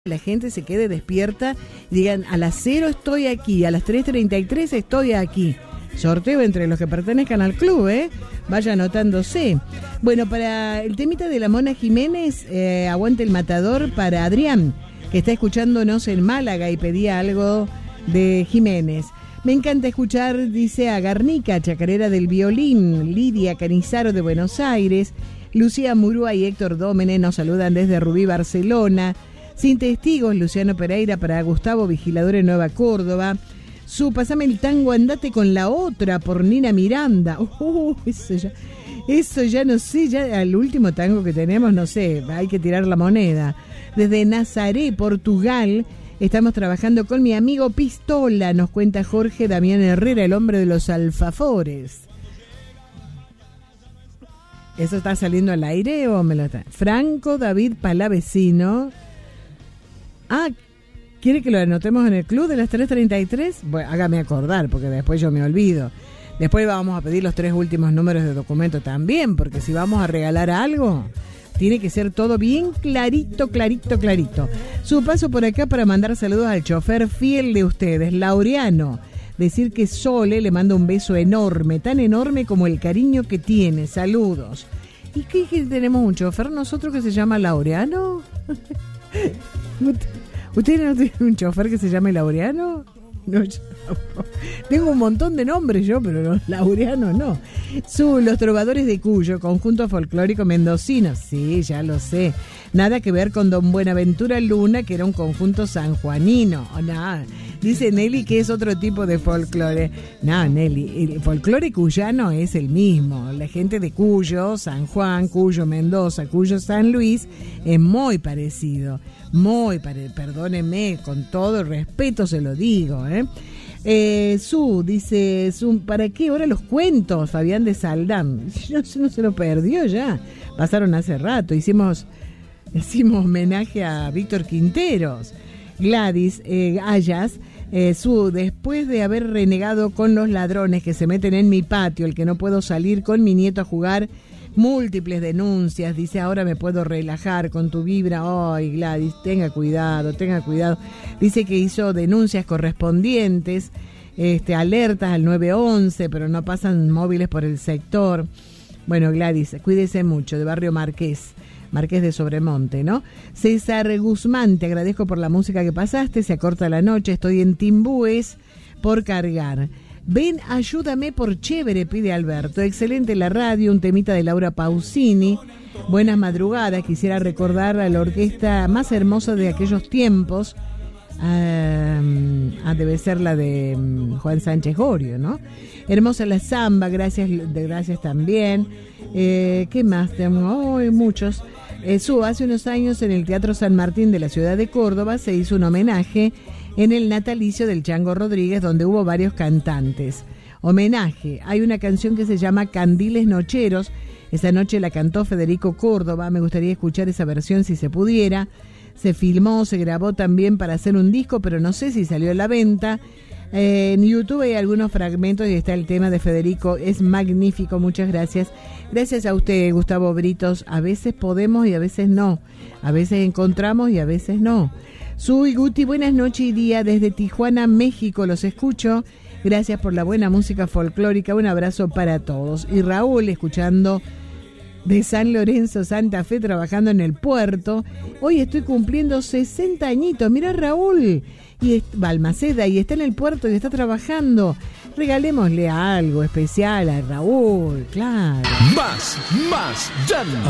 la gente se quede despierta y digan, a las 0 estoy aquí, a las 3:33 estoy aquí. Sorteo entre los que pertenezcan al club, vaya anotándose. Bueno, para el temita de la Mona Jiménez, aguante el matador para Adrián, que está escuchándonos en Málaga y pedía algo de Jiménez. Me encanta escuchar, dice, a Garnica, chacarera del violín, Lidia Canizaro de Buenos Aires, Lucía Murúa y Héctor Dómene nos saludan desde Rubí, Barcelona. Sin testigos, Luciano Pereira para Gustavo, vigilador en Nueva Córdoba. Pásame el tango, andate con la otra, por Nina Miranda. Eso ya no sé, ya al último tango que tenemos, no sé, hay que tirar la moneda. Desde Nazaré, Portugal, estamos trabajando con mi amigo Pistola, nos cuenta Jorge Damián Herrera, el hombre de los alfafores. ¿Eso está saliendo al aire o me lo está? Franco David Palavecino. ¿Quiere que lo anotemos en el club de las 3:33? Bueno, hágame acordar, porque después yo me olvido. Después vamos a pedir los 3 últimos números de documento también, porque si vamos a regalar algo, tiene que ser todo bien clarito, clarito, clarito. Su paso por acá para mandar saludos al chofer fiel de ustedes, Laureano. Decir que Sole le manda un beso enorme, tan enorme como el cariño que tiene. Saludos. ¿Y qué tenemos un chofer nosotros que se llama Laureano? ¿Ustedes no tienen un chofer que se llame Laureano? No, yo no. Tengo un montón de nombres yo, pero no, Laureano no. Los Trovadores de Cuyo, conjunto folclórico mendocino. Sí, ya lo sé. Nada que ver con Don Buenaventura Luna, que era un conjunto sanjuanino. Nada. Dice Nelly que es otro tipo de folclore. No, Nelly, el folclore cuyano es el mismo. La gente de Cuyo, San Juan, Cuyo, Mendoza, Cuyo, San Luis, es muy parecido. Perdónenme, con todo el respeto se lo digo, dice, ¿para qué hora los cuentos? Fabián de Saldán. No se lo perdió ya. Pasaron hace rato. Hicimos homenaje a Víctor Quinteros. Gladys Ayas, después de haber renegado con los ladrones que se meten en mi patio, el que no puedo salir con mi nieto a jugar, múltiples denuncias, dice, ahora me puedo relajar con tu vibra. Ay, Gladys, tenga cuidado. Dice que hizo denuncias correspondientes, alertas al 911, pero no pasan móviles por el sector. Bueno, Gladys, cuídese mucho, de Barrio Marqués de Sobremonte, ¿no? César Guzmán, te agradezco por la música que pasaste, se acorta la noche, estoy en Timbúes por cargar. Ven, ayúdame por chévere, pide Alberto. Excelente la radio, un temita de Laura Pausini. Buenas madrugadas, quisiera recordar a la orquesta más hermosa de aquellos tiempos. Debe ser la de Juan Sánchez Gorio, ¿no? Hermosa la samba, gracias también. ¿Qué más tenemos? Muchos. Hace unos años en el Teatro San Martín de la ciudad de Córdoba se hizo un homenaje en el natalicio del Chango Rodríguez, donde hubo varios cantantes. Homenaje, hay una canción que se llama Candiles Nocheros, esa noche la cantó Federico Córdoba, me gustaría escuchar esa versión si se pudiera. Se filmó, se grabó también para hacer un disco, pero no sé si salió a la venta. En YouTube hay algunos fragmentos y está el tema de Federico, es magnífico, muchas gracias. Gracias a usted, Gustavo Britos. A veces podemos y a veces no, a veces encontramos y a veces no. Soy Guti, buenas noches y día desde Tijuana, México, los escucho. Gracias por la buena música folclórica, un abrazo para todos. Y Raúl, escuchando de San Lorenzo, Santa Fe, trabajando en el puerto. Hoy estoy cumpliendo 60 añitos, mira Raúl, y Balmaceda, y está en el puerto y está trabajando. Regalémosle algo especial a Raúl, claro. Más, ya no.